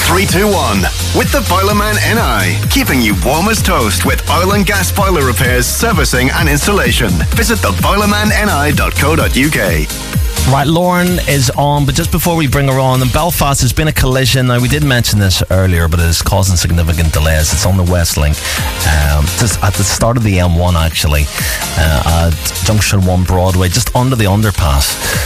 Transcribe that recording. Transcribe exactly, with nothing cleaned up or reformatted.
three two one. With the Boilerman N I. Keeping you warm as toast with oil and gas boiler repairs, servicing and installation. Visit the boilerman n i dot co dot u k. Right, Lauren is on, but just before we bring her on, in Belfast there's been a collision. Now, we did mention this earlier, but it is causing significant delays. It's on the West Link, um, just at the start of the M one actually, uh, at Junction one Broadway, just under the underpass.